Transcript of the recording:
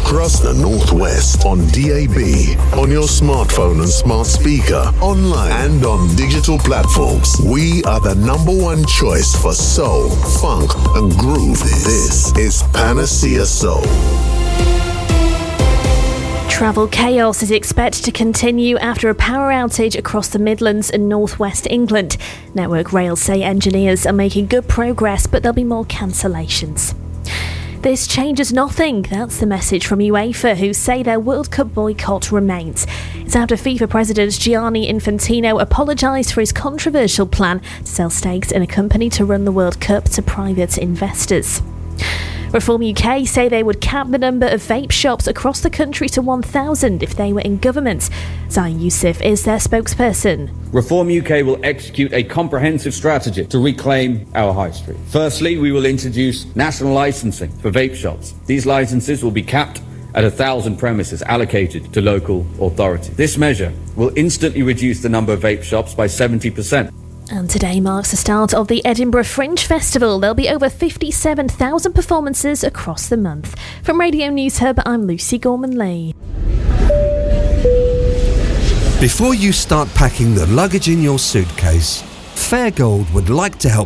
across the Northwest on DAB, on your smartphone and smart speaker, online and on digital platforms. We are the #1 choice for soul, funk and groove. This is Panacea Soul. Travel chaos is expected to continue after a power outage across the Midlands and northwest England. Network Rail say engineers are making good progress, but there'll be more cancellations. This changes nothing. That's the message from UEFA, who say their World Cup boycott remains. It's after FIFA President Gianni Infantino apologised for his controversial plan to sell stakes in a company to run the World Cup to private investors. Reform UK say they would cap the number of vape shops across the country to 1,000 if they were in government. Zain Youssef is their spokesperson. Reform UK will execute a comprehensive strategy to reclaim our high street. Firstly, we will introduce national licensing for vape shops. These licenses will be capped at 1,000 premises allocated to local authorities. This measure will instantly reduce the number of vape shops by 70%. And today marks the start of the Edinburgh Fringe Festival. There'll be over 57,000 performances across the month. From Radio News Hub, I'm Lucy Gorman-Lee. Before you start packing the luggage in your suitcase, Fairgold would like to help